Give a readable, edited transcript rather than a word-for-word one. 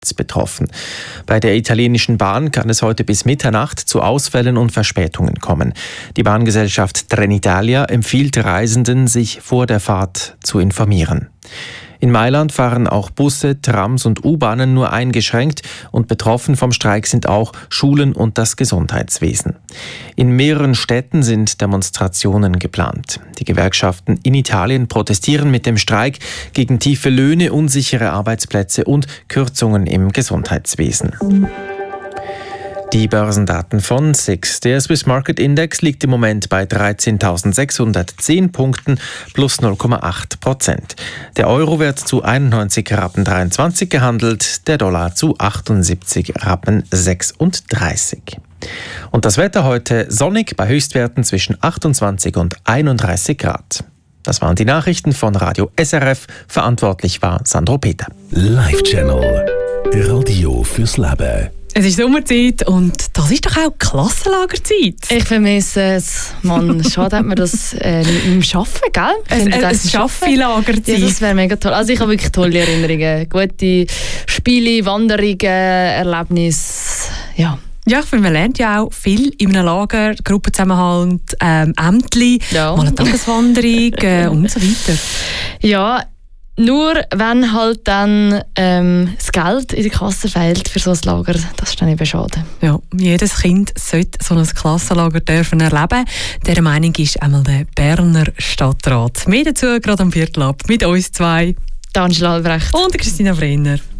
betroffen. Bei der italienischen Bahn kann es heute bis Mitternacht zu Ausfällen und Verspätungen kommen. Die Bahngesellschaft Trenitalia empfiehlt Reisenden, sich vor der Fahrt zu informieren. In Mailand fahren auch Busse, Trams und U-Bahnen nur eingeschränkt und betroffen vom Streik sind auch Schulen und das Gesundheitswesen. In mehreren Städten sind Demonstrationen geplant. Die Gewerkschaften in Italien protestieren mit dem Streik gegen tiefe Löhne, unsichere Arbeitsplätze und Kürzungen im Gesundheitswesen. Die Börsendaten von SIX. Der Swiss Market Index liegt im Moment bei 13.610 Punkten plus 0,8%. Der Euro wird zu 91,23 Rappen gehandelt, der Dollar zu 78,36 Rappen. Und das Wetter heute sonnig bei Höchstwerten zwischen 28 und 31 Grad. Das waren die Nachrichten von Radio SRF. Verantwortlich war Sandro Peter. Live-Channel. Radio fürs Leben. Es ist Sommerzeit und das ist doch auch Klassenlagerzeit. Ich vermisse es. Mann, schade hat man das im Arbeiten, gell? Es Schaffi-Lagerzeit. Ja, das wäre mega toll. Also ich habe wirklich tolle Erinnerungen. Gute Spiele, Wanderungen, Erlebnisse. Ja. Ja, ich finde, man lernt ja auch viel in einem Lager, Gruppenzusammenhalt, Ämtli, mal eine Tageswanderung und so weiter. Ja, nur wenn halt dann das Geld in die Kasse fehlt für so ein Lager, das ist dann eben schade. Ja, jedes Kind sollte so ein Klassenlager dürfen erleben. Dieser Meinung ist einmal der Berner Stadtrat. Mehr dazu gerade am Viertel ab mit uns zwei. Angela Albrecht und Christina Brenner.